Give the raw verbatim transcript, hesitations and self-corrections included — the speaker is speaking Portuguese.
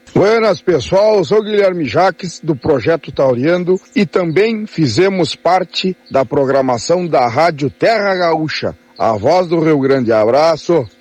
Buenas, pessoal, eu sou Guilherme Jaques, do Projeto Tauriando, e também fizemos parte da programação da Rádio Terra Gaúcha, a voz do Rio Grande. Abraço!